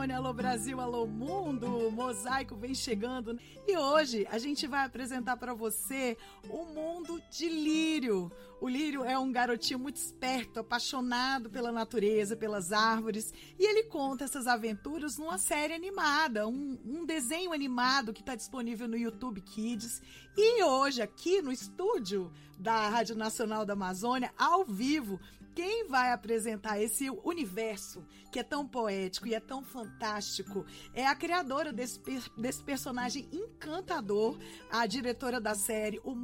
Alô Brasil, alô mundo, o Mosaico vem chegando e hoje a gente vai apresentar para você o mundo de Lírio. O Lírio é um garotinho muito esperto, apaixonado pela natureza, pelas árvores, e ele conta essas aventuras numa série animada, um desenho animado que está disponível no YouTube Kids. E hoje aqui no estúdio da Rádio Nacional da Amazônia, ao vivo, quem vai apresentar esse universo que é tão poético e é tão fantástico é a criadora desse personagem encantador, a diretora da série, o